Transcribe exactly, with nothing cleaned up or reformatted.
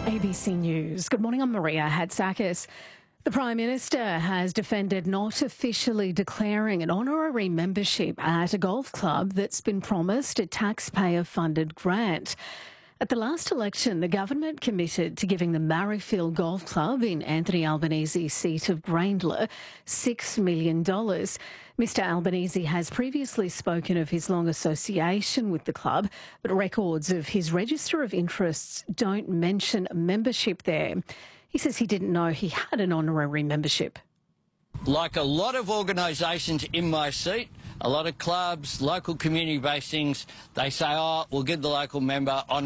A B C News. Good morning, I'm Maria Hatzakis. The Prime Minister has defended not officially declaring an honorary membership at a golf club that's been promised a taxpayer-funded grant. At the last election, the government committed to giving the Marrickville Golf Club in Anthony Albanese's seat of Grayndler six million dollars. Mister Albanese has previously spoken of his long association with the club, but records of his register of interests don't mention membership there. He says he didn't know he had an honorary membership. Like a lot of organisations in my seat, a lot of clubs, local community-based things, they say, oh, we'll give the local member on